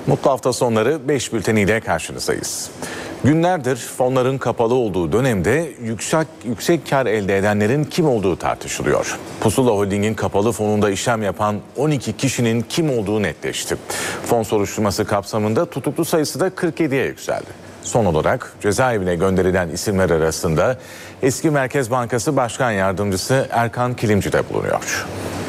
Mutlu hafta sonları 5 bülteniyle karşınızdayız. Günlerdir fonların kapalı olduğu dönemde yüksek kar elde edenlerin kim olduğu tartışılıyor. Pusula Holding'in kapalı fonunda işlem yapan 12 kişinin kim olduğu netleşti. Fon soruşturması kapsamında tutuklu sayısı da 47'ye yükseldi. Son olarak cezaevine gönderilen isimler arasında eski Merkez Bankası Başkan Yardımcısı Erkan Kilimci de bulunuyor.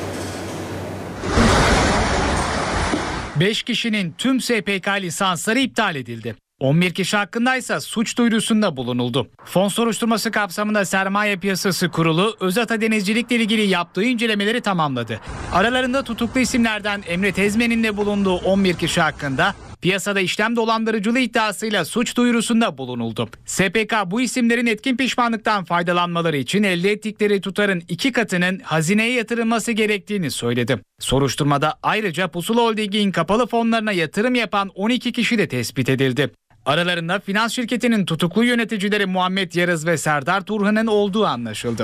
5 kişinin tüm SPK lisansları iptal edildi. 11 kişi hakkındaysa suç duyurusunda bulunuldu. Fon soruşturması kapsamında Sermaye Piyasası Kurulu Özata Denizcilik'le ilgili yaptığı incelemeleri tamamladı. Aralarında tutuklu isimlerden Emre Tezmen'in de bulunduğu 11 kişi hakkında piyasada işlem dolandırıcılığı iddiasıyla suç duyurusunda bulunuldu. SPK bu isimlerin etkin pişmanlıktan faydalanmaları için elde ettikleri tutarın 2 katının hazineye yatırılması gerektiğini söyledi. Soruşturmada ayrıca Pusula Holding'in kapalı fonlarına yatırım yapan 12 kişi de tespit edildi. Aralarında finans şirketinin tutuklu yöneticileri Muhammed Yarız ve Serdar Turhan'ın olduğu anlaşıldı.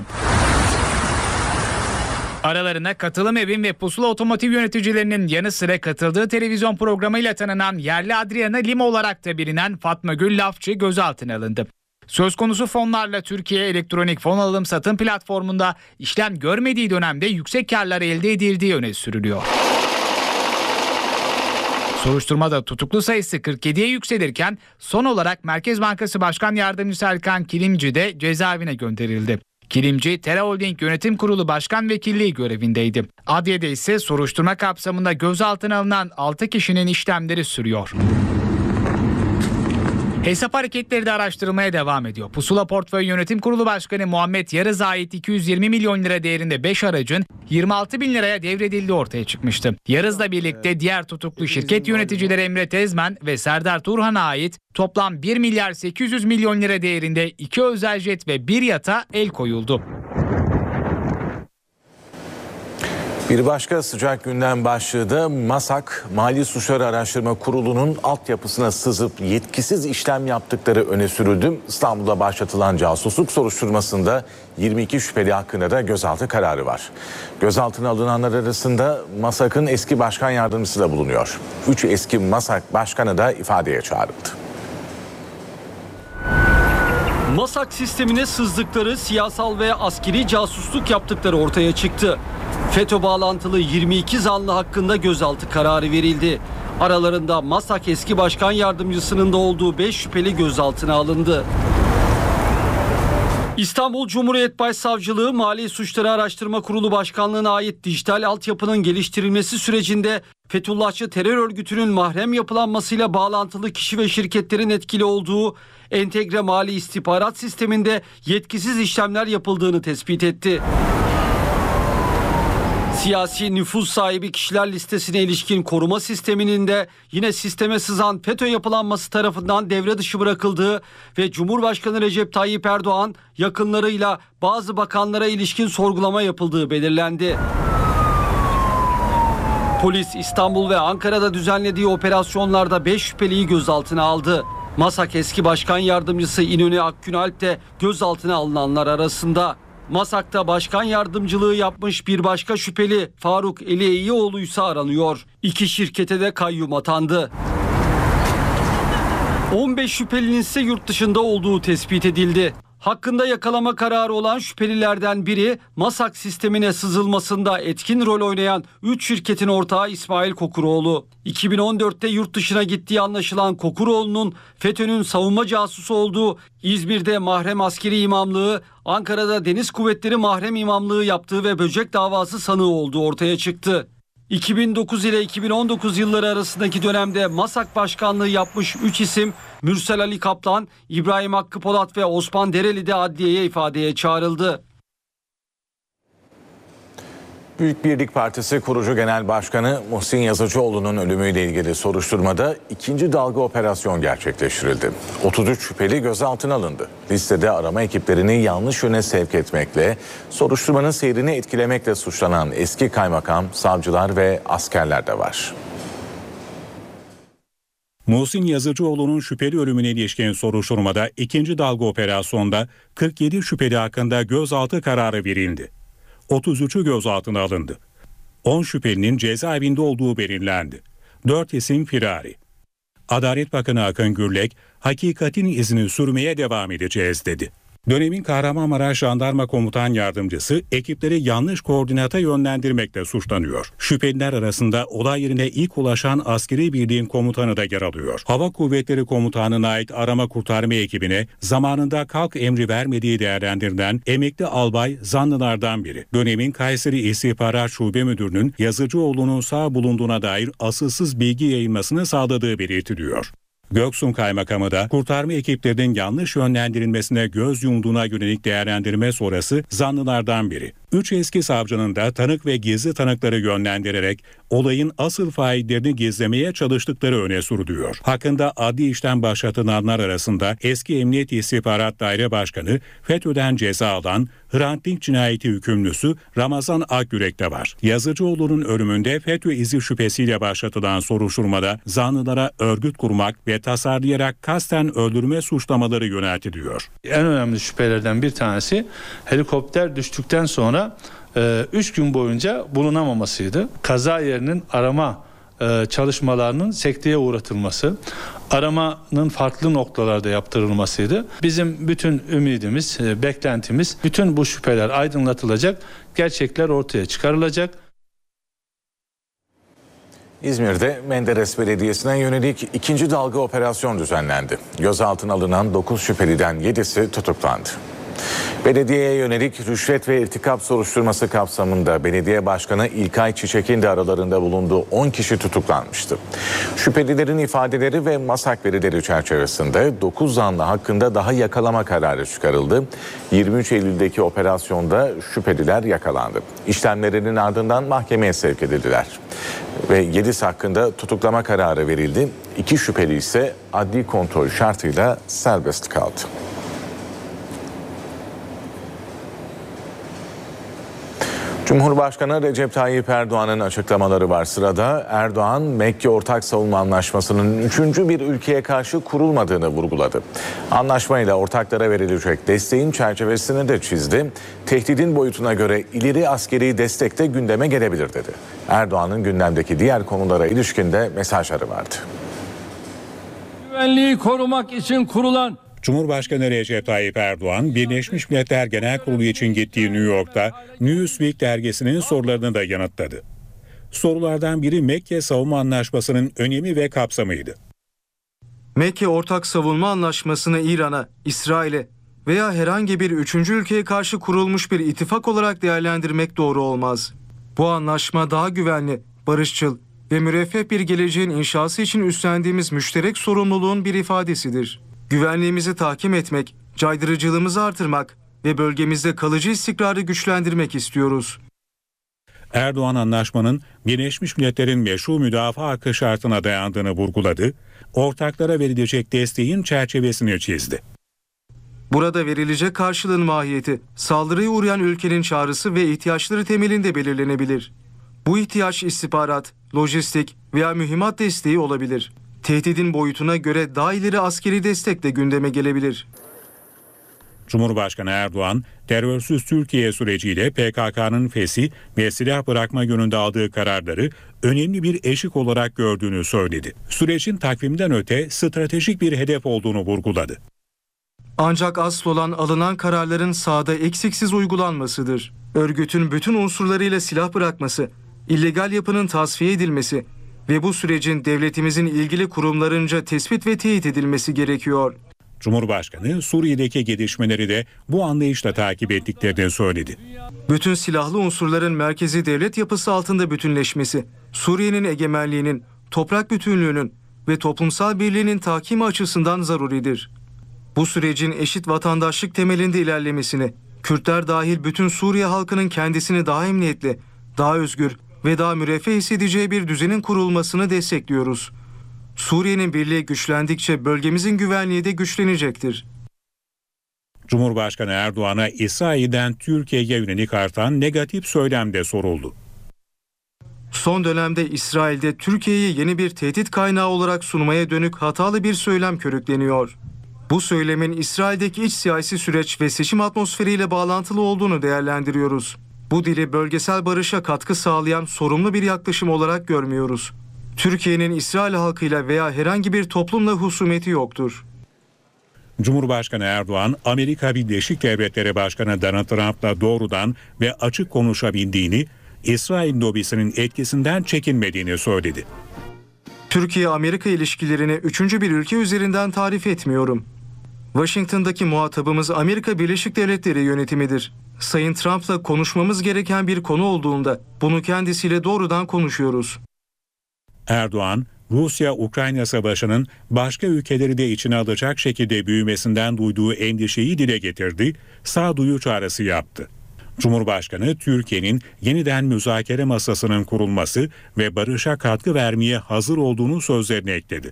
Aralarına Katılım Evin ve Pusula Otomotiv yöneticilerinin yanı sıra katıldığı televizyon programıyla tanınan yerli Adriana Lima olarak da bilinen Fatma Gül Lafçı gözaltına alındı. Söz konusu fonlarla Türkiye Elektronik Fon Alım Satım Platformu'nda işlem görmediği dönemde yüksek karlar elde edildiği öne sürülüyor. Soruşturmada tutuklu sayısı 47'ye yükselirken son olarak Merkez Bankası Başkan Yardımcısı Erkan Kilimci de cezaevine gönderildi. Kilimci, Tera Holding Yönetim Kurulu Başkan Vekilliği görevindeydi. Adliyede ise soruşturma kapsamında gözaltına alınan 6 kişinin işlemleri sürüyor. Hesap hareketleri de araştırılmaya devam ediyor. Pusula Portföy Yönetim Kurulu Başkanı Muhammed Yarız'a ait 220 milyon lira değerinde 5 aracın 26 bin liraya devredildiği ortaya çıkmıştı. Yarız'la birlikte diğer tutuklu şirket yöneticileri Emre Tezmen ve Serdar Turhan'a ait toplam 1 milyar 800 milyon lira değerinde 2 özel jet ve 1 yata el koyuldu. Bir başka sıcak gündem başlığı da MASAK, Mali Suçları Araştırma Kurulu'nun altyapısına sızıp yetkisiz işlem yaptıkları öne sürüldü. İstanbul'da başlatılan casusluk soruşturmasında 22 şüpheli hakkında da gözaltı kararı var. Gözaltına alınanlar arasında MASAK'ın eski başkan yardımcısı da bulunuyor. 3 eski MASAK başkanı da ifadeye çağrıldı. MASAK sistemine sızdıkları, siyasal ve askeri casusluk yaptıkları ortaya çıktı. FETÖ bağlantılı 22 zanlı hakkında gözaltı kararı verildi. Aralarında MASAK eski başkan yardımcısının da olduğu 5 şüpheli gözaltına alındı. İstanbul Cumhuriyet Başsavcılığı Mali Suçları Araştırma Kurulu Başkanlığı'na ait dijital altyapının geliştirilmesi sürecinde Fethullahçı terör örgütünün mahrem yapılanmasıyla bağlantılı kişi ve şirketlerin etkili olduğu entegre mali istihbarat sisteminde yetkisiz işlemler yapıldığını tespit etti. Siyasi nüfuz sahibi kişiler listesine ilişkin koruma sisteminin de yine sisteme sızan FETÖ yapılanması tarafından devre dışı bırakıldığı ve Cumhurbaşkanı Recep Tayyip Erdoğan yakınlarıyla bazı bakanlara ilişkin sorgulama yapıldığı belirlendi. Polis İstanbul ve Ankara'da düzenlediği operasyonlarda 5 şüpheliyi gözaltına aldı. MASAK eski başkan yardımcısı İnönü Akgünalp de gözaltına alınanlar arasında. MASAK'ta başkan yardımcılığı yapmış bir başka şüpheli Faruk Eliyioğlu ise aranıyor. 2 şirkete de kayyum atandı. 15 şüphelinin ise yurt dışında olduğu tespit edildi. Hakkında yakalama kararı olan şüphelilerden biri MASAK sistemine sızılmasında etkin rol oynayan 3 şirketin ortağı İsmail Kokuroğlu. 2014'te yurt dışına gittiği anlaşılan Kokuroğlu'nun FETÖ'nün savunma casusu olduğu, İzmir'de mahrem askeri imamlığı, Ankara'da Deniz Kuvvetleri mahrem imamlığı yaptığı ve böcek davası sanığı olduğu ortaya çıktı. 2009 ile 2019 yılları arasındaki dönemde MASAK başkanlığı yapmış 3 isim Mürsel Ali Kaplan, İbrahim Hakkı Polat ve Osman Dereli de adliyeye ifadeye çağrıldı. Büyük Birlik Partisi kurucu genel başkanı Muhsin Yazıcıoğlu'nun ölümüyle ilgili soruşturmada ikinci dalga operasyon gerçekleştirildi. 33 şüpheli gözaltına alındı. Listede arama ekiplerini yanlış yöne sevk etmekle, soruşturmanın seyrini etkilemekle suçlanan eski kaymakam, savcılar ve askerler de var. Muhsin Yazıcıoğlu'nun şüpheli ölümüne ilişkin soruşturmada ikinci dalga operasyonda 47 şüpheli hakkında gözaltı kararı verildi. 33'ü gözaltına alındı. 10 şüphelinin cezaevinde olduğu belirlendi. 4 isim firari. Adalet Bakanı Akın Gürlek, hakikatin izini sürmeye devam edeceğiz dedi. Dönemin Kahramanmaraş Jandarma Komutan Yardımcısı ekipleri yanlış koordinata yönlendirmekle suçlanıyor. Şüpheliler arasında olay yerine ilk ulaşan askeri birliğin komutanı da yer alıyor. Hava Kuvvetleri Komutanlığı'na ait arama kurtarma ekibine zamanında kalk emri vermediği değerlendirilen emekli albay zanlılardan biri. Dönemin Kayseri İstihbarat Şube Müdürü'nün Yazıcıoğlu'nun sağ bulunduğuna dair asılsız bilgi yayılmasını sağladığı belirtiliyor. Göksun Kaymakamı da kurtarma ekiplerinin yanlış yönlendirilmesine göz yumduğuna yönelik değerlendirme sonrası zanlılardan biri. 3 eski savcının da tanık ve gizli tanıkları yönlendirerek olayın asıl faillerini gizlemeye çalıştıkları öne sürülüyor. Hakkında adli işlem başlatılanlar arasında eski Emniyet İstihbarat Daire Başkanı, FETÖ'den ceza alan Hrant Dink cinayeti hükümlüsü Ramazan Akgürek de var. Yazıcıoğlu'nun ölümünde FETÖ izi şüphesiyle başlatılan soruşturmada zanlılara örgüt kurmak ve tasarlayarak kasten öldürme suçlamaları yöneltiliyor. En önemli şüphelerden bir tanesi helikopter düştükten sonra 3 gün boyunca bulunamamasıydı. Kaza yerinin arama çalışmalarının sekteye uğratılması, aramanın farklı noktalarda yaptırılmasıydı. Bizim bütün ümidimiz, beklentimiz, bütün bu şüpheler aydınlatılacak, gerçekler ortaya çıkarılacak. İzmir'de Menderes Belediyesi'ne yönelik ikinci dalga operasyon düzenlendi. Gözaltına alınan 9 şüpheliden 7'si tutuklandı. Belediyeye yönelik rüşvet ve irtikap soruşturması kapsamında Belediye Başkanı İlkay Çiçek'in de aralarında bulunduğu 10 kişi tutuklanmıştı. Şüphelilerin ifadeleri ve MASAK verileri çerçevesinde 9 zanlı hakkında daha yakalama kararı çıkarıldı. 23 Eylül'deki operasyonda şüpheliler yakalandı. İşlemlerinin ardından mahkemeye sevk edildiler. Ve 7'si hakkında tutuklama kararı verildi. 2 şüpheli ise adli kontrol şartıyla serbest kaldı. Cumhurbaşkanı Recep Tayyip Erdoğan'ın açıklamaları var sırada. Erdoğan, Mekke Ortak Savunma Anlaşması'nın 3. bir ülkeye karşı kurulmadığını vurguladı. Anlaşmayla ortaklara verilecek desteğin çerçevesini de çizdi. Tehdidin boyutuna göre ileri askeri destek de gündeme gelebilir dedi. Erdoğan'ın gündemdeki diğer konulara ilişkin de mesajları vardı. Güvenliği korumak için kurulan Cumhurbaşkanı Recep Tayyip Erdoğan, Birleşmiş Milletler Genel Kurulu için gittiği New York'ta Newsweek dergisinin sorularını da yanıtladı. Sorulardan biri Mekke Savunma Anlaşması'nın önemi ve kapsamıydı. Mekke Ortak Savunma Anlaşması'nı İran'a, İsrail'e veya herhangi bir üçüncü ülkeye karşı kurulmuş bir ittifak olarak değerlendirmek doğru olmaz. Bu anlaşma daha güvenli, barışçıl ve müreffeh bir geleceğin inşası için üstlendiğimiz müşterek sorumluluğun bir ifadesidir. Güvenliğimizi tahkim etmek, caydırıcılığımızı artırmak ve bölgemizde kalıcı istikrarı güçlendirmek istiyoruz. Erdoğan anlaşmanın Birleşmiş Milletler'in meşru müdafaa hakkı şartına dayandığını vurguladı, ortaklara verilecek desteğin çerçevesini çizdi. Burada verilecek karşılığın mahiyeti, saldırıya uğrayan ülkenin çağrısı ve ihtiyaçları temelinde belirlenebilir. Bu ihtiyaç istihbarat, lojistik veya mühimmat desteği olabilir. Tehdidin boyutuna göre daha ileri askeri destek de gündeme gelebilir. Cumhurbaşkanı Erdoğan, terörsüz Türkiye süreciyle PKK'nın fesih ve silah bırakma yönünde aldığı kararları önemli bir eşik olarak gördüğünü söyledi. Sürecin takvimden öte stratejik bir hedef olduğunu vurguladı. Ancak asıl olan alınan kararların sahada eksiksiz uygulanmasıdır. Örgütün bütün unsurlarıyla silah bırakması, illegal yapının tasfiye edilmesi ve bu sürecin devletimizin ilgili kurumlarınca tespit ve teyit edilmesi gerekiyor. Cumhurbaşkanı Suriye'deki gelişmeleri de bu anlayışla takip ettiklerini söyledi. Bütün silahlı unsurların merkezi devlet yapısı altında bütünleşmesi, Suriye'nin egemenliğinin, toprak bütünlüğünün ve toplumsal birliğinin tahkimi açısından zaruridir. Bu sürecin eşit vatandaşlık temelinde ilerlemesini, Kürtler dahil bütün Suriye halkının kendisini daha emniyetli, daha özgür ve daha müreffeh hissedeceği bir düzenin kurulmasını destekliyoruz. Suriye'nin birliği güçlendikçe bölgemizin güvenliği de güçlenecektir. Cumhurbaşkanı Erdoğan'a İsrail'den Türkiye'ye yönelik artan negatif söylem de soruldu. Son dönemde İsrail'de Türkiye'yi yeni bir tehdit kaynağı olarak sunmaya dönük hatalı bir söylem körükleniyor. Bu söylemin İsrail'deki iç siyasi süreç ve seçim atmosferiyle bağlantılı olduğunu değerlendiriyoruz. Bu dili bölgesel barışa katkı sağlayan sorumlu bir yaklaşım olarak görmüyoruz. Türkiye'nin İsrail halkıyla veya herhangi bir toplumla husumeti yoktur. Cumhurbaşkanı Erdoğan, Amerika Birleşik Devletleri Başkanı Donald Trump'la doğrudan ve açık konuşabildiğini, İsrail lobisinin etkisinden çekinmediğini söyledi. Türkiye-Amerika ilişkilerini üçüncü bir ülke üzerinden tarif etmiyorum. Washington'daki muhatabımız Amerika Birleşik Devletleri yönetimidir. Sayın Trump'la konuşmamız gereken bir konu olduğunda bunu kendisiyle doğrudan konuşuyoruz. Erdoğan, Rusya-Ukrayna savaşının başka ülkeleri de içine alacak şekilde büyümesinden duyduğu endişeyi dile getirdi, sağduyu çağrısı yaptı. Cumhurbaşkanı, Türkiye'nin yeniden müzakere masasının kurulması ve barışa katkı vermeye hazır olduğunu sözlerine ekledi.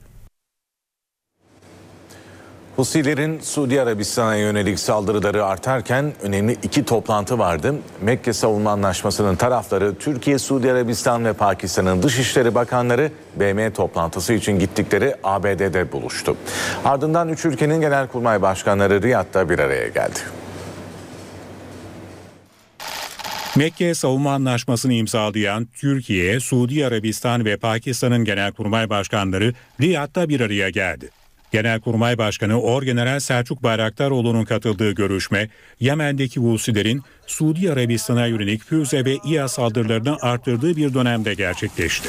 Husilerin Suudi Arabistan'a yönelik saldırıları artarken önemli iki toplantı vardı. Mekke Savunma Anlaşması'nın tarafları Türkiye, Suudi Arabistan ve Pakistan'ın Dışişleri Bakanları BM toplantısı için gittikleri ABD'de buluştu. Ardından üç ülkenin genelkurmay başkanları Riyad'da bir araya geldi. Mekke Savunma Anlaşması'nı imzalayan Türkiye, Suudi Arabistan ve Pakistan'ın genelkurmay başkanları Riyad'da bir araya geldi. Genelkurmay Başkanı Orgeneral Selçuk Bayraktaroğlu'nun katıldığı görüşme, Yemen'deki Husilerin Suudi Arabistan'a yönelik füze ve İHA saldırılarını arttırdığı bir dönemde gerçekleşti.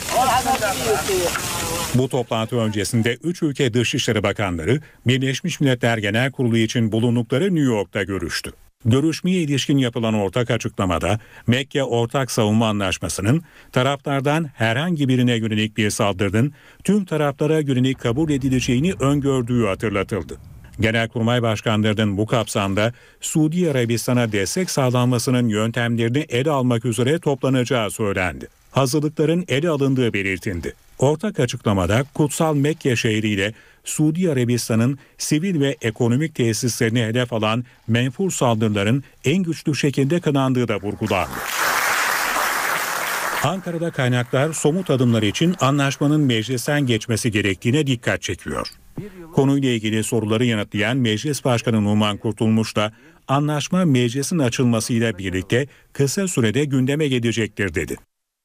Bu toplantı öncesinde 3 ülke Dışişleri Bakanları Birleşmiş Milletler Genel Kurulu için bulundukları New York'ta görüştü. Görüşmeye ilişkin yapılan ortak açıklamada Mekke Ortak Savunma Anlaşması'nın taraflardan herhangi birine yönelik bir saldırının tüm taraflara yönelik kabul edileceğini öngördüğü hatırlatıldı. Genelkurmay başkanlarının bu kapsamda Suudi Arabistan'a destek sağlanmasının yöntemlerini ele almak üzere toplanacağı söylendi. Hazırlıkların ele alındığı belirtildi. Ortak açıklamada Kutsal Mekke şehriyle Suudi Arabistan'ın sivil ve ekonomik tesislerini hedef alan menfur saldırıların en güçlü şekilde kınandığı da vurgulandı. Ankara'da kaynaklar somut adımlar için anlaşmanın meclisten geçmesi gerektiğine dikkat çekiyor. Konuyla ilgili soruları yanıtlayan Meclis Başkanı Numan Kurtulmuş da anlaşma meclisin açılmasıyla birlikte kısa sürede gündeme gelecektir dedi.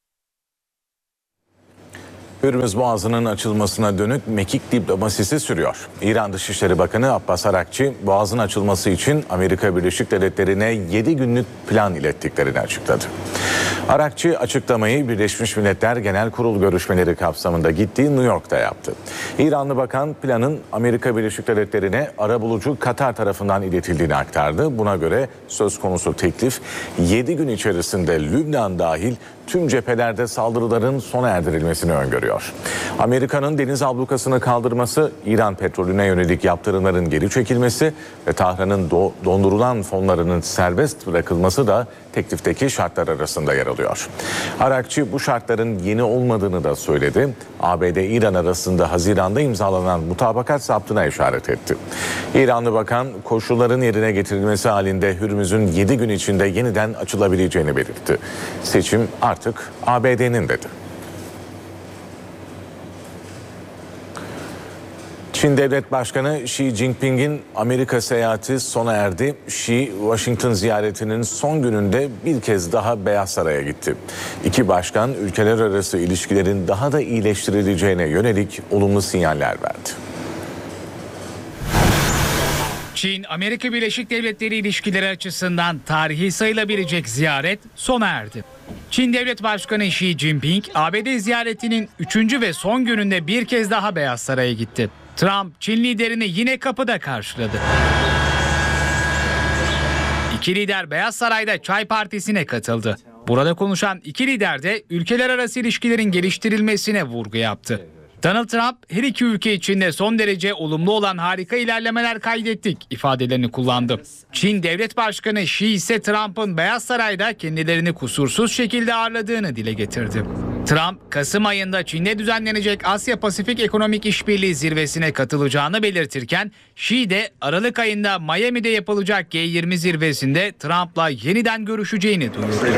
Hürmüz Boğazı'nın açılmasına dönük mekik diplomasisi sürüyor. İran Dışişleri Bakanı Abbas Arakçı, Boğaz'ın açılması için Amerika Birleşik Devletleri'ne 7 günlük plan ilettiklerini açıkladı. Arakçı açıklamayı Birleşmiş Milletler Genel Kurulu görüşmeleri kapsamında gittiği New York'ta yaptı. İranlı bakan planın Amerika Birleşik Devletleri'ne arabulucu Katar tarafından iletildiğini aktardı. Buna göre söz konusu teklif 7 gün içerisinde Lübnan dahil tüm cephelerde saldırıların sona erdirilmesini öngörüyor. Amerika'nın deniz ablukasını kaldırması, İran petrolüne yönelik yaptırımların geri çekilmesi ve Tahran'ın dondurulan fonlarının serbest bırakılması da teklifteki şartlar arasında yer alıyor. Arakçı bu şartların yeni olmadığını da söyledi. ABD-İran arasında Haziran'da imzalanan mutabakat saptına işaret etti. İranlı bakan koşulların yerine getirilmesi halinde Hürmüz'ün 7 gün içinde yeniden açılabileceğini belirtti. Seçim artık ABD'nin dedi. Çin Devlet Başkanı Xi Jinping'in Amerika seyahati sona erdi. Xi, Washington ziyaretinin son gününde bir kez daha Beyaz Saray'a gitti. İki başkan ülkeler arası ilişkilerin daha da iyileştirileceğine yönelik olumlu sinyaller verdi. Çin-Amerika Birleşik Devletleri ilişkileri açısından tarihi sayılabilecek ziyaret sona erdi. Çin Devlet Başkanı Xi Jinping, ABD ziyaretinin 3. ve son gününde bir kez daha Beyaz Saray'a gitti. Trump, Çin liderini yine kapıda karşıladı. İki lider Beyaz Saray'da çay partisine katıldı. Burada konuşan iki lider de ülkeler arası ilişkilerin geliştirilmesine vurgu yaptı. Donald Trump, her iki ülke için de son derece olumlu olan harika ilerlemeler kaydettik ifadelerini kullandı. Çin Devlet Başkanı Xi ise Trump'ın Beyaz Saray'da kendilerini kusursuz şekilde ağırladığını dile getirdi. Trump, Kasım ayında Çin'de düzenlenecek Asya-Pasifik Ekonomik İşbirliği zirvesine katılacağını belirtirken, Xi de Aralık ayında Miami'de yapılacak G20 zirvesinde Trump'la yeniden görüşeceğini duyurdu.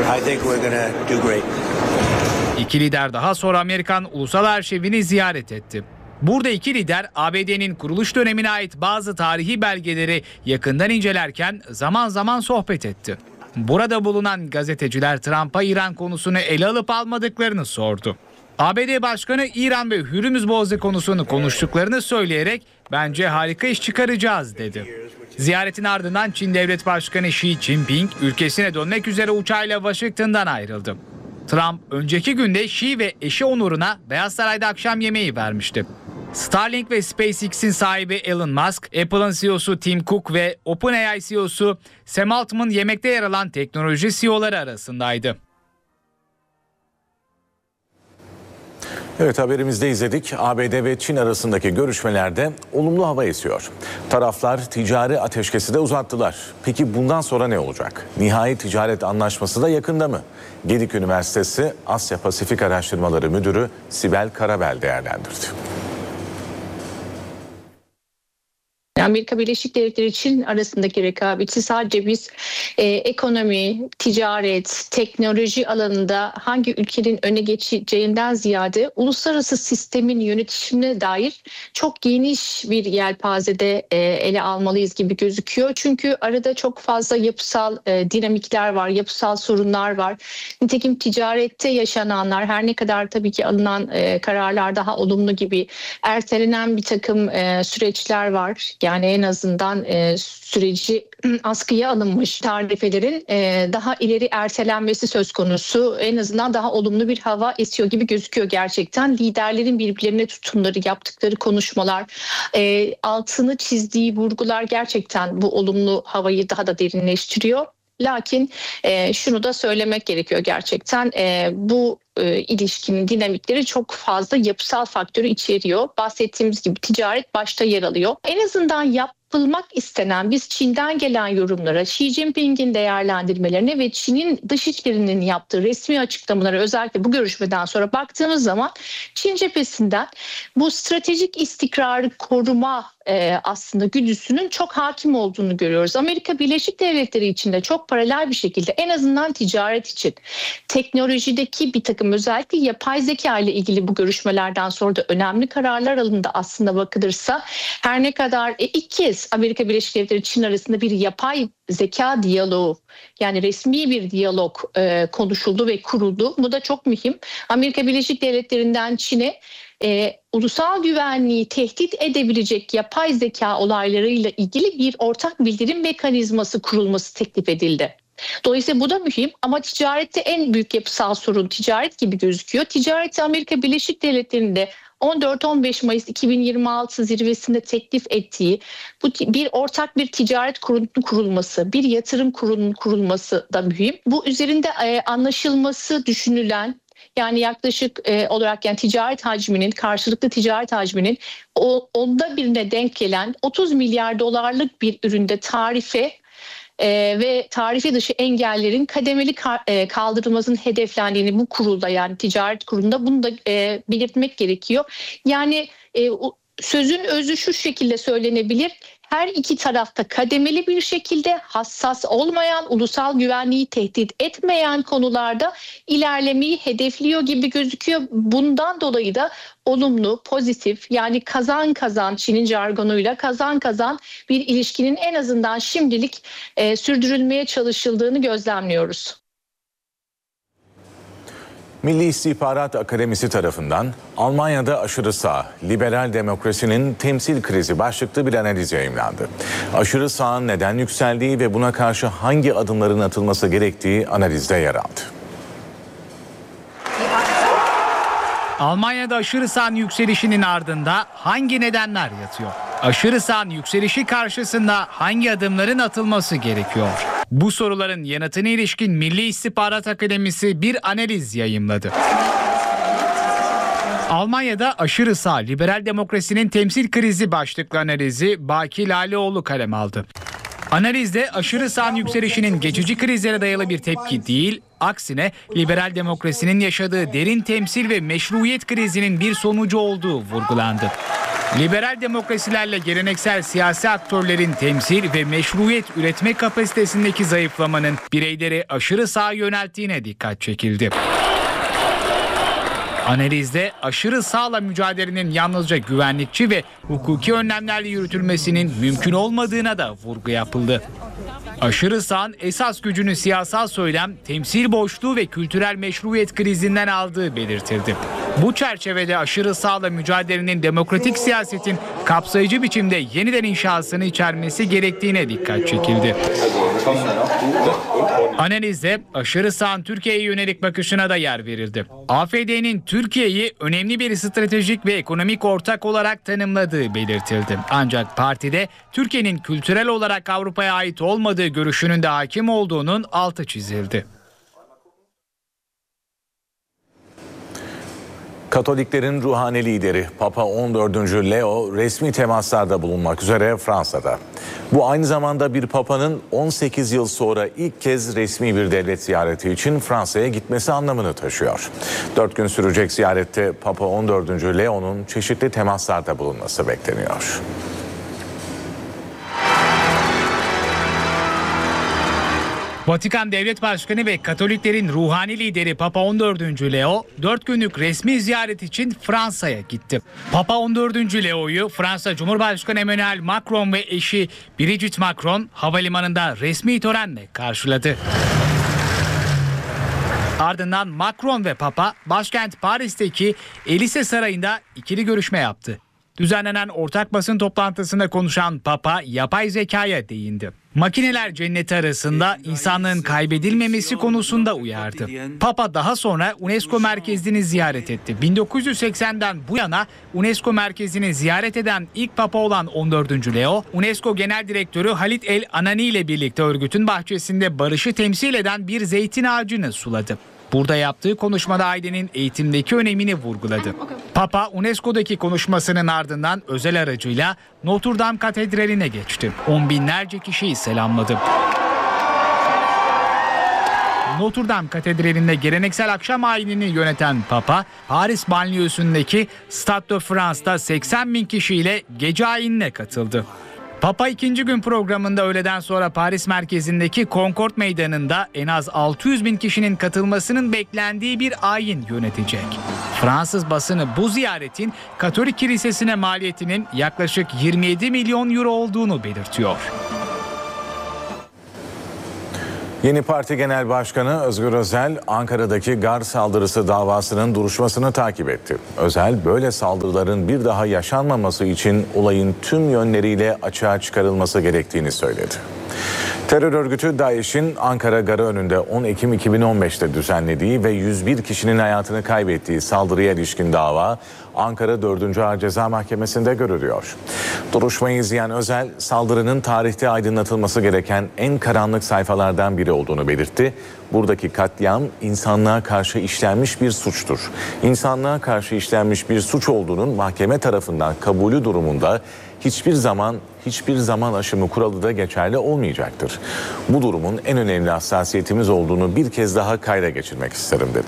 İki lider daha sonra Amerikan Ulusal Arşivini ziyaret etti. Burada iki lider ABD'nin kuruluş dönemine ait bazı tarihi belgeleri yakından incelerken zaman zaman sohbet etti. Burada bulunan gazeteciler Trump'a İran konusunu ele alıp almadıklarını sordu. ABD Başkanı İran ve Hürmüz Boğazı konusunu konuştuklarını söyleyerek bence harika iş çıkaracağız dedi. Ziyaretin ardından Çin Devlet Başkanı Xi Jinping ülkesine dönmek üzere uçağıyla Washington'dan ayrıldı. Trump önceki günde Xi ve eşi onuruna Beyaz Saray'da akşam yemeği vermişti. Starlink ve SpaceX'in sahibi Elon Musk, Apple'ın CEO'su Tim Cook ve OpenAI CEO'su Sam Altman yemekte yer alan teknoloji CEO'ları arasındaydı. Evet, haberimizde izledik. ABD ve Çin arasındaki görüşmelerde olumlu hava esiyor. Taraflar ticari ateşkesi de uzattılar. Peki bundan sonra ne olacak? Nihai ticaret anlaşması da yakında mı? Gedik Üniversitesi Asya Pasifik Araştırmaları Müdürü Sibel Karabel değerlendirdi. Amerika Birleşik Devletleri Çin arasındaki rekabeti sadece biz ekonomi, ticaret, teknoloji alanında hangi ülkenin öne geçeceğinden ziyade uluslararası sistemin yönetişimine dair çok geniş bir yelpazede ele almalıyız gibi gözüküyor. Çünkü arada çok fazla yapısal dinamikler var, yapısal sorunlar var. Nitekim ticarette yaşananlar, her ne kadar tabii ki alınan kararlar daha olumlu gibi, ertelenen bir takım süreçler var. Yani en azından süreci askıya alınmış tarifelerin daha ileri ertelenmesi söz konusu. En azından daha olumlu bir hava esiyor gibi gözüküyor gerçekten. Liderlerin birbirlerine tutumları, yaptıkları konuşmalar, altını çizdiği vurgular gerçekten bu olumlu havayı daha da derinleştiriyor. Lakin şunu da söylemek gerekiyor gerçekten. Bu ilişkinin dinamikleri çok fazla yapısal faktörü içeriyor. Bahsettiğimiz gibi ticaret başta yer alıyor. En azından yapılmak istenen, biz Çin'den gelen yorumlara, Xi Jinping'in değerlendirmelerine ve Çin'in dışişlerinin yaptığı resmi açıklamalara, özellikle bu görüşmeden sonra baktığımız zaman Çin cephesinden bu stratejik istikrarı koruma aslında güdüsünün çok hakim olduğunu görüyoruz. Amerika Birleşik Devletleri için de çok paralel bir şekilde, en azından ticaret için teknolojideki bir takım, özellikle yapay zeka ile ilgili bu görüşmelerden sonra da önemli kararlar alındı aslında bakılırsa. Her ne kadar ilk kez Amerika Birleşik Devletleri Çin arasında bir yapay zeka diyaloğu, yani resmi bir diyalog konuşuldu ve kuruldu. Bu da çok mühim. Amerika Birleşik Devletleri'nden Çin'e ulusal güvenliği tehdit edebilecek yapay zeka olaylarıyla ilgili bir ortak bildirim mekanizması kurulması teklif edildi. Dolayısıyla bu da mühim, ama ticarette en büyük yapısal sorun ticaret gibi gözüküyor. Ticareti Amerika Birleşik Devletleri'nde 14-15 Mayıs 2026 zirvesinde teklif ettiği bu bir ortak bir ticaret kurulunun kurulması, bir yatırım kurulunun kurulması da mühim. Bu üzerinde anlaşılması düşünülen, yani yaklaşık olarak, yani ticaret hacminin, karşılıklı ticaret hacminin onda birine denk gelen 30 milyar dolarlık bir üründe tarife ve tarife dışı engellerin kademeli kaldırılmasının hedeflendiğini bu kurulda, yani ticaret kurulunda, bunu da belirtmek gerekiyor. Yani sözün özü şu şekilde söylenebilir: her iki tarafta kademeli bir şekilde hassas olmayan, ulusal güvenliği tehdit etmeyen konularda ilerlemeyi hedefliyor gibi gözüküyor. Bundan dolayı da olumlu, pozitif, yani kazan kazan, Çin'in jargonuyla kazan kazan bir ilişkinin en azından şimdilik sürdürülmeye çalışıldığını gözlemliyoruz. Milli İstihbarat Akademisi tarafından Almanya'da aşırı sağ, liberal demokrasinin temsil krizi başlıklı bir analiz yayımlandı. Aşırı sağın neden yükseldiği ve buna karşı hangi adımların atılması gerektiği analizde yer aldı. Almanya'da aşırı sağın yükselişinin ardında hangi nedenler yatıyor? Aşırı sağın yükselişi karşısında hangi adımların atılması gerekiyor? Bu soruların yanıtına ilişkin Milli İstihbarat Akademisi bir analiz yayımladı. Almanya'da aşırı sağ, liberal demokrasinin temsil krizi başlıklı analizi Baki Lalioğlu kaleme aldı. Analizde aşırı sağın yükselişinin geçici krizlere dayalı bir tepki değil, aksine liberal demokrasinin yaşadığı derin temsil ve meşruiyet krizinin bir sonucu olduğu vurgulandı. Liberal demokrasilerle geleneksel siyasi aktörlerin temsil ve meşruiyet üretme kapasitesindeki zayıflamanın bireyleri aşırı sağa yönelttiğine dikkat çekildi. Analizde aşırı sağla mücadelenin yalnızca güvenlikçi ve hukuki önlemlerle yürütülmesinin mümkün olmadığına da vurgu yapıldı. Aşırı sağın esas gücünü siyasal söylem, temsil boşluğu ve kültürel meşruiyet krizinden aldığı belirtildi. Bu çerçevede aşırı sağla mücadelenin demokratik siyasetin kapsayıcı biçimde yeniden inşasını içermesi gerektiğine dikkat çekildi. Analizde aşırı sağın Türkiye'ye yönelik bakışına da yer verildi. AFD'nin Türkiye'yi önemli bir stratejik ve ekonomik ortak olarak tanımladığı belirtildi. Ancak partide Türkiye'nin kültürel olarak Avrupa'ya ait olmadığı görüşünün de hakim olduğunun altı çizildi. Katoliklerin ruhani lideri Papa 14. Leo resmi temaslarda bulunmak üzere Fransa'da. Bu aynı zamanda bir papanın 18 yıl sonra ilk kez resmi bir devlet ziyareti için Fransa'ya gitmesi anlamını taşıyor. 4 gün sürecek ziyarette Papa 14. Leo'nun çeşitli temaslarda bulunması bekleniyor. Vatikan Devlet Başkanı ve Katoliklerin ruhani lideri Papa 14. Leo 4 günlük resmi ziyaret için Fransa'ya gitti. Papa 14. Leo'yu Fransa Cumhurbaşkanı Emmanuel Macron ve eşi Brigitte Macron havalimanında resmi törenle karşıladı. Ardından Macron ve Papa başkent Paris'teki Élysée Sarayı'nda ikili görüşme yaptı. Düzenlenen ortak basın toplantısında konuşan Papa yapay zekaya değindi. Makineler cenneti arasında insanlığın kaybedilmemesi konusunda uyardı. Papa daha sonra UNESCO merkezini ziyaret etti. 1980'den bu yana UNESCO merkezini ziyaret eden ilk Papa olan 14. Leo, UNESCO Genel Direktörü Halit El Anani ile birlikte örgütün bahçesinde barışı temsil eden bir zeytin ağacını suladı. Burada yaptığı konuşmada ailenin eğitimdeki önemini vurguladı. Papa UNESCO'daki konuşmasının ardından özel aracıyla Notre Dame Katedrali'ne geçti. On binlerce kişiyi selamladı. Notre Dame Katedrali'nde geleneksel akşam ayinini yöneten Papa, Paris banliyösündeki Stade de France'da 80 bin kişiyle gece ayinine katıldı. Papa ikinci gün programında öğleden sonra Paris merkezindeki Concorde Meydanı'nda en az 600 bin kişinin katılmasının beklendiği bir ayin yönetecek. Fransız basını bu ziyaretin Katolik Kilisesi'ne maliyetinin yaklaşık 27 milyon euro olduğunu belirtiyor. Yeni Parti Genel Başkanı Özgür Özel, Ankara'daki gar saldırısı davasının duruşmasını takip etti. Özel, böyle saldırıların bir daha yaşanmaması için olayın tüm yönleriyle açığa çıkarılması gerektiğini söyledi. Terör örgütü DAEŞ'in Ankara Garı önünde 10 Ekim 2015'te düzenlediği ve 101 kişinin hayatını kaybettiği saldırıya ilişkin dava Ankara 4. Ağır Ceza Mahkemesi'nde görülüyor. Duruşmayı izleyen Özel, saldırının tarihte aydınlatılması gereken en karanlık sayfalardan biri olduğunu belirtti. Buradaki katliam insanlığa karşı işlenmiş bir suçtur. İnsanlığa karşı işlenmiş bir suç olduğunun mahkeme tarafından kabulü durumunda hiçbir zaman aşımı kuralı da geçerli olmayacaktır. Bu durumun en önemli hassasiyetimiz olduğunu bir kez daha kayda geçirmek isterim dedi.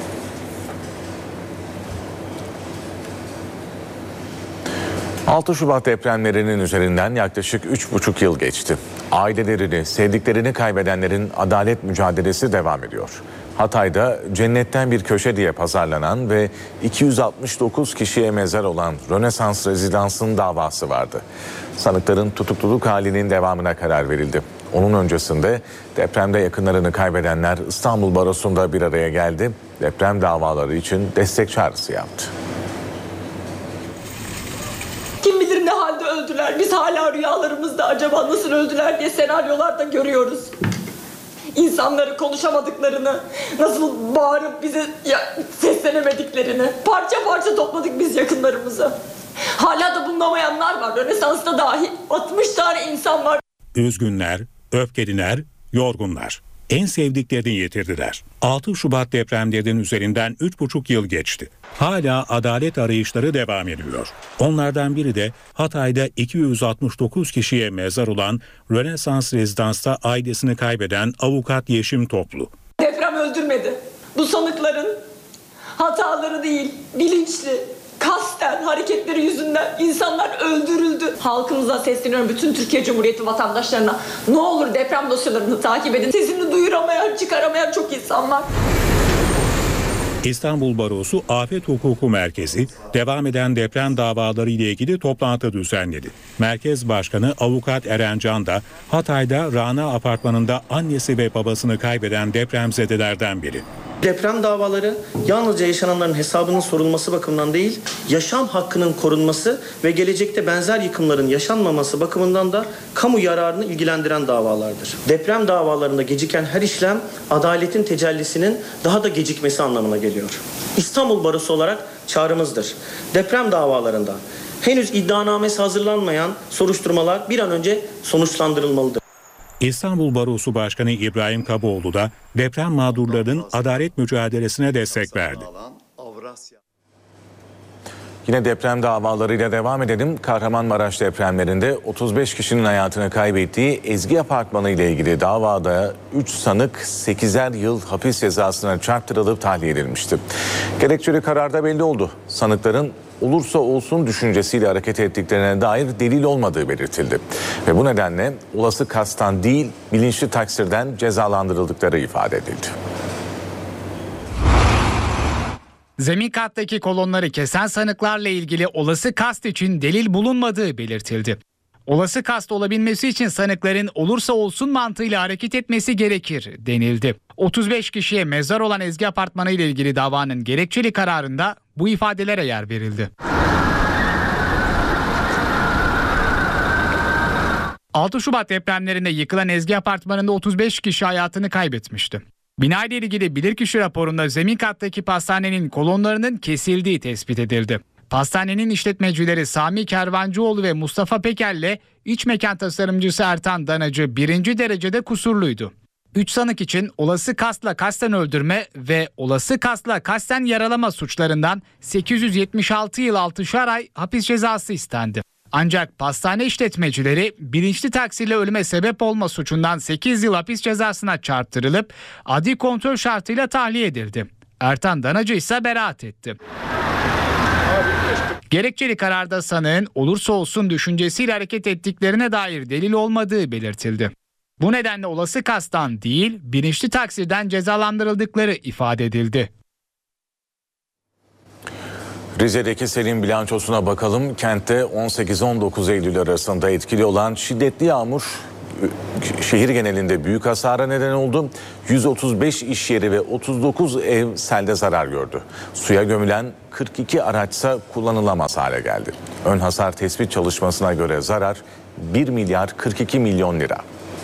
...6 Şubat depremlerinin üzerinden yaklaşık 3,5 yıl geçti. Ailelerini, sevdiklerini kaybedenlerin adalet mücadelesi devam ediyor. Hatay'da cennetten bir köşe diye pazarlanan ve 269 kişiye mezar olan Rönesans Rezidans'ın davası vardı. Sanıkların tutukluluk halinin devamına karar verildi. Onun öncesinde depremde yakınlarını kaybedenler İstanbul Barosu'nda bir araya geldi. Deprem davaları için destek çağrısı yaptı. Kim bilir ne halde öldüler. Biz hala rüyalarımızda acaba nasıl öldüler diye senaryolarda görüyoruz. İnsanları konuşamadıklarını, nasıl bağırıp bize seslenemediklerini, parça parça topladık biz yakınlarımızı. Hala da bulunamayanlar var. Rönesans'ta dahi 60 tane insan var. Üzgünler, öfkeliler, yorgunlar. En sevdiklerini yitirdiler. 6 Şubat depremlerinin üzerinden 3,5 yıl geçti. Hala adalet arayışları devam ediyor. Onlardan biri de Hatay'da 269 kişiye mezar olan Rönesans Rezidans'ta ailesini kaybeden avukat Yeşim Toplu. Deprem öldürmedi. Bu sanıkların hataları değil, bilinçli, kasten hareketleri yüzünden insanlar öldürüldü. Halkımıza sesleniyorum, bütün Türkiye Cumhuriyeti vatandaşlarına. Ne olur deprem dosyalarını takip edin. Sesini duyuramayan, çıkaramayan çok insan var. İstanbul Barosu Afet Hukuku Merkezi devam eden deprem davaları ile ilgili toplantı düzenledi. Merkez Başkanı Avukat Eren Can da Hatay'da Rana Apartmanı'nda annesi ve babasını kaybeden depremzedelerden biri. Deprem davaları yalnızca yaşananların hesabının sorulması bakımından değil, yaşam hakkının korunması ve gelecekte benzer yıkımların yaşanmaması bakımından da kamu yararını ilgilendiren davalardır. Deprem davalarında geciken her işlem adaletin tecellisinin daha da gecikmesi anlamına geliyor. İstanbul Barosu olarak çağrımızdır. Deprem davalarında henüz iddianamesi hazırlanmayan soruşturmalar bir an önce sonuçlandırılmalıdır. İstanbul Barosu Başkanı İbrahim Kaboğlu da deprem mağdurlarının adalet mücadelesine destek verdi. Yine deprem davalarıyla devam edelim. Kahramanmaraş depremlerinde 35 kişinin hayatını kaybettiği Ezgi Apartmanı ile ilgili davada 3 sanık 8'er yıl hapis cezasına çarptırılıp tahliye edilmişti. Gerekçeli kararda belli oldu. Sanıkların olursa olsun düşüncesiyle hareket ettiklerine dair delil olmadığı belirtildi. Ve bu nedenle olası kastan değil bilinçli taksirden cezalandırıldıkları ifade edildi. Zemin kattaki kolonları kesen sanıklarla ilgili olası kast için delil bulunmadığı belirtildi. Olası kast olabilmesi için sanıkların olursa olsun mantığıyla hareket etmesi gerekir denildi. 35 kişiye mezar olan Ezgi Apartmanı ile ilgili davanın gerekçeli kararında bu ifadelere yer verildi. 6 Şubat depremlerinde yıkılan Ezgi Apartmanı'nda 35 kişi hayatını kaybetmişti. Bina ile ilgili bilirkişi raporunda zemin kattaki pastanenin kolonlarının kesildiği tespit edildi. Pastanenin işletmecileri Sami Kervancıoğlu ve Mustafa Peker'le iç mekan tasarımcısı Ertan Danacı 1. derecede kusurluydu. 3 sanık için olası kastla kasten öldürme ve olası kastla kasten yaralama suçlarından 876 yıl 6'şar ay hapis cezası istendi. Ancak pastane işletmecileri bilinçli taksirle ölüme sebep olma suçundan 8 yıl hapis cezasına çarptırılıp adli kontrol şartıyla tahliye edildi. Ertan Danacı ise beraat etti. Gerekçeli kararda sanığın olursa olsun düşüncesiyle hareket ettiklerine dair delil olmadığı belirtildi. Bu nedenle olası kastan değil bilinçli taksirden cezalandırıldıkları ifade edildi. Rize'deki selin bilançosuna bakalım. Kentte 18-19 Eylül arasında etkili olan şiddetli yağmur şehir genelinde büyük hasara neden oldu. 135 iş yeri ve 39 ev selde zarar gördü. Suya gömülen 42 araçsa kullanılamaz hale geldi. Ön hasar tespit çalışmasına göre zarar 1 milyar 42 milyon lira.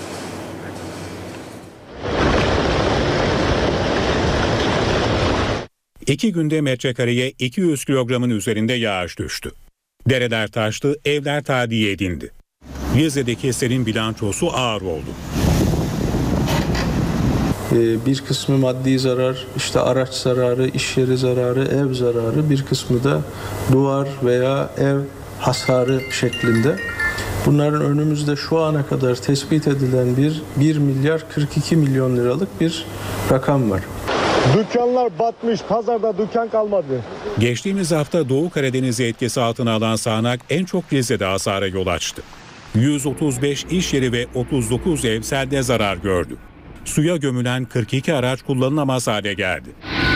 İki günde metrekareye 200 kilogramın üzerinde yağış düştü. Dereler taştı, evler tadiye edildi. Rize'deki selin bilançosu ağır oldu. Bir kısmı maddi zarar, işte araç zararı, iş yeri zararı, ev zararı, bir kısmı da duvar veya ev hasarı şeklinde. Bunların önümüzde şu ana kadar tespit edilen 1 milyar 42 milyon liralık bir rakam var. Dükkanlar batmış, pazarda dükkan kalmadı. Geçtiğimiz hafta Doğu Karadeniz'i etkisi altına alan sağanak en çok Rize'de hasara yol açtı. 135 iş yeri ve 39 ev selde zarar gördü. Suya gömülen 42 araç kullanılamaz hale geldi.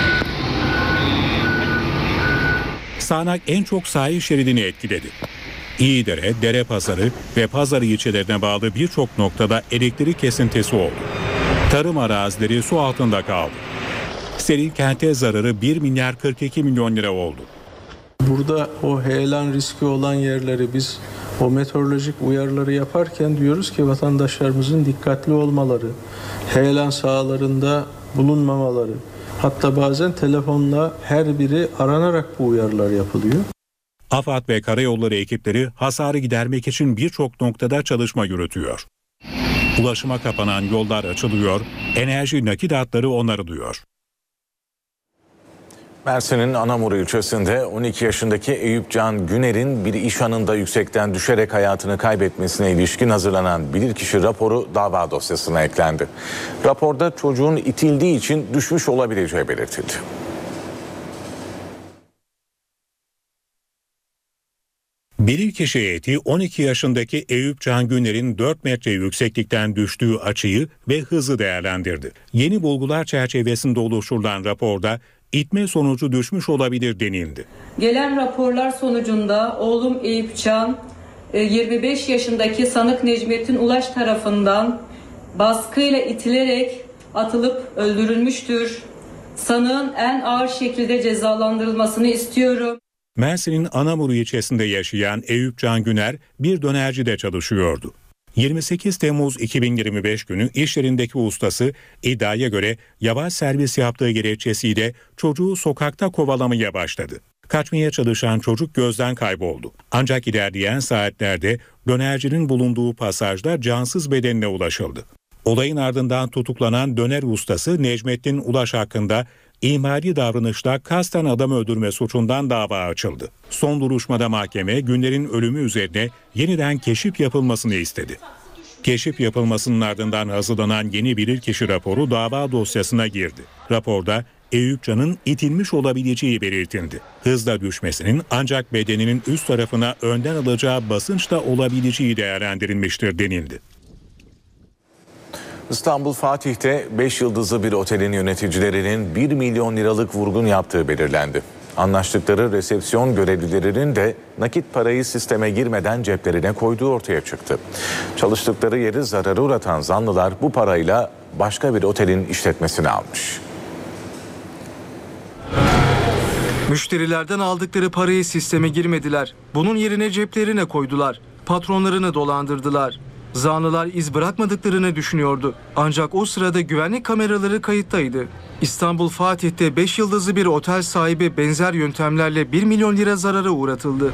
Sağanak en çok sahil şeridini etkiledi. İyidere, Derepazarı ve Pazarı ilçelerine bağlı birçok noktada elektrik kesintisi oldu. Tarım arazileri su altında kaldı. Selin kente zararı 1 milyar 42 milyon lira oldu. Burada o heyelan riski olan yerleri biz o meteorolojik uyarıları yaparken diyoruz ki vatandaşlarımızın dikkatli olmaları, heyelan sahalarında bulunmamaları, hatta bazen telefonla her biri aranarak bu uyarılar yapılıyor. AFAD ve karayolları ekipleri hasarı gidermek için birçok noktada çalışma yürütüyor. Ulaşıma kapanan yollar açılıyor, enerji nakit hatları onarılıyor. Mersin'in Anamur ilçesinde 12 yaşındaki Eyüp Can Güner'in bir iş anında yüksekten düşerek hayatını kaybetmesine ilişkin hazırlanan bilirkişi raporu dava dosyasına eklendi. Raporda çocuğun itildiği için düşmüş olabileceği belirtildi. Bilirkişi heyeti 12 yaşındaki Eyüp Can Güner'in 4 metre yükseklikten düştüğü açıyı ve hızı değerlendirdi. Yeni bulgular çerçevesinde oluşturulan raporda itme sonucu düşmüş olabilir denildi. Gelen raporlar sonucunda oğlum Eyüp Can 25 yaşındaki sanık Necmettin Ulaş tarafından baskıyla itilerek atılıp öldürülmüştür. sanığın en ağır şekilde cezalandırılmasını istiyorum. Mersin'in Anamur ilçesinde yaşayan Eyüp Can Güner bir dönercide çalışıyordu. 28 Temmuz 2025 günü iş yerindeki ustası iddiaya göre yavaş servis yaptığı gerekçesiyle çocuğu sokakta kovalamaya başladı. Kaçmaya çalışan çocuk gözden kayboldu. Ancak ilerleyen saatlerde dönercinin bulunduğu pasajda cansız bedenine ulaşıldı. Olayın ardından tutuklanan döner ustası Necmettin Ulaş hakkında ihmali davranışla kasten adam öldürme suçundan dava açıldı. Son duruşmada mahkeme Güner'in ölümü üzerine yeniden keşif yapılmasını istedi. Keşif yapılmasının ardından hazırlanan yeni bilirkişi raporu dava dosyasına girdi. Raporda Eyüp Can'ın itilmiş olabileceği belirtildi. Hızla düşmesinin ancak bedeninin üst tarafına önden alacağı basınçla olabileceği değerlendirilmiştir denildi. İstanbul Fatih'te 5 yıldızlı bir otelin yöneticilerinin 1 milyon liralık vurgun yaptığı belirlendi. Anlaştıkları resepsiyon görevlilerinin de nakit parayı sisteme girmeden ceplerine koyduğu ortaya çıktı. Çalıştıkları yeri zarara uğratan zanlılar bu parayla başka bir otelin işletmesini almış. Müşterilerden aldıkları parayı sisteme girmediler. Bunun yerine ceplerine koydular. Patronlarını dolandırdılar. Zanlılar iz bırakmadıklarını düşünüyordu. Ancak o sırada güvenlik kameraları kayıttaydı. İstanbul Fatih'te 5 yıldızlı bir otel sahibi benzer yöntemlerle 1 milyon lira zarara uğratıldı.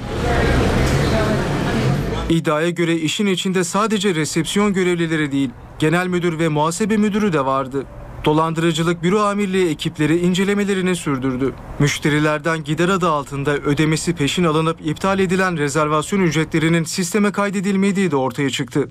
İddiaya göre işin içinde sadece resepsiyon görevlileri değil, genel müdür ve muhasebe müdürü de vardı. Dolandırıcılık büro amirliği ekipleri incelemelerini sürdürdü. Müşterilerden gider adı altında ödemesi peşin alınıp iptal edilen rezervasyon ücretlerinin sisteme kaydedilmediği de ortaya çıktı.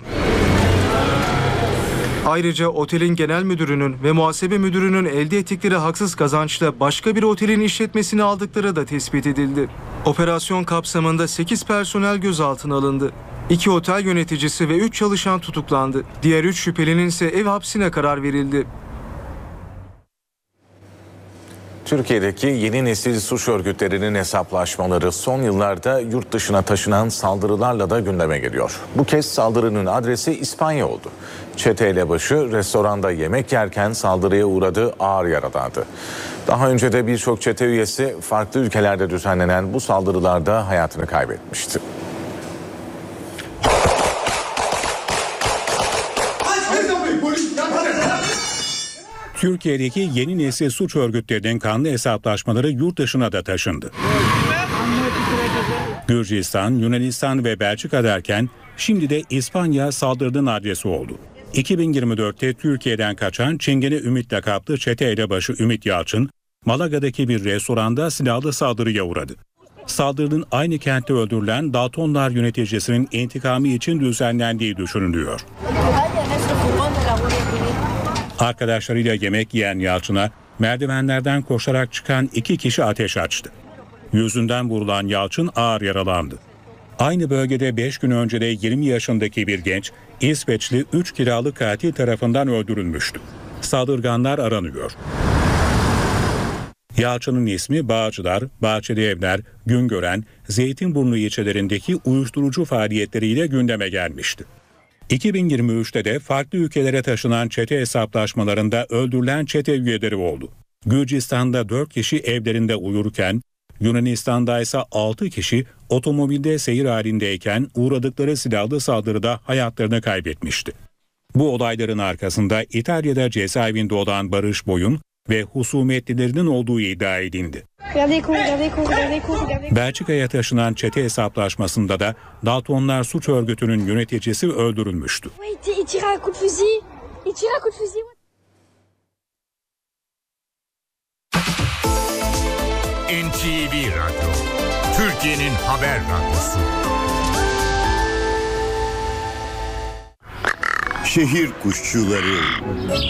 Ayrıca otelin genel müdürünün ve muhasebe müdürünün elde ettikleri haksız kazançla başka bir otelin işletmesini aldıkları da tespit edildi. Operasyon kapsamında 8 personel gözaltına alındı. 2 otel yöneticisi ve 3 çalışan tutuklandı. Diğer 3 şüphelinin ise ev hapsine karar verildi. Türkiye'deki yeni nesil suç örgütlerinin hesaplaşmaları son yıllarda yurt dışına taşınan saldırılarla da gündeme geliyor. Bu kez saldırının adresi İspanya oldu. Çete elebaşı restoranda yemek yerken saldırıya uğradı, ağır yaralandı. Daha önce de birçok çete üyesi farklı ülkelerde düzenlenen bu saldırılarda hayatını kaybetmişti. Türkiye'deki yeni nesil suç örgütlerinin kanlı hesaplaşmaları yurt dışına da taşındı. Gürcistan, Yunanistan ve Belçika derken şimdi de İspanya saldırının adresi oldu. 2024'te Türkiye'den kaçan Çingene Ümit lakaplı çete elebaşı Ümit Yalçın, Malaga'daki bir restoranda silahlı saldırıya uğradı. Saldırının aynı kentte öldürülen Daltonlar yöneticisinin intikamı için düzenlendiği düşünülüyor. Arkadaşlarıyla yemek yiyen Yalçın'a merdivenlerden koşarak çıkan 2 kişi ateş açtı. Yüzünden vurulan Yalçın ağır yaralandı. Aynı bölgede 5 gün önce de 20 yaşındaki bir genç İsveçli 3 kiralık katil tarafından öldürülmüştü. Saldırganlar aranıyor. Yalçın'ın ismi Bağcılar, Bahçeli Evler, Güngören, Zeytinburnu ilçelerindeki uyuşturucu faaliyetleriyle gündeme gelmişti. 2023'te de farklı ülkelere taşınan çete hesaplaşmalarında öldürülen çete üyeleri oldu. Gürcistan'da 4 kişi evlerinde uyurken, Yunanistan'da ise 6 kişi otomobilde seyir halindeyken uğradıkları silahlı saldırıda hayatlarını kaybetmişti. Bu olayların arkasında İtalya'da cezaevinde olan Barış Boy'un ve husumetlilerinin olduğu iddia edildi. Belçika'ya taşınan çete hesaplaşmasında da Daltonlar suç örgütünün yöneticisi öldürülmüştü. NTV Radyo, Türkiye'nin haber radyosu. Şehir kuşçuları.